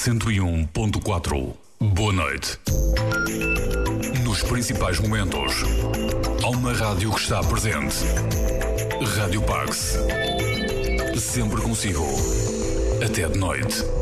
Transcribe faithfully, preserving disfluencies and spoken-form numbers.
cento e um ponto quatro. Boa noite. Nos principais momentos, há uma rádio que está presente. Rádio Pax. Sempre consigo. Até de noite.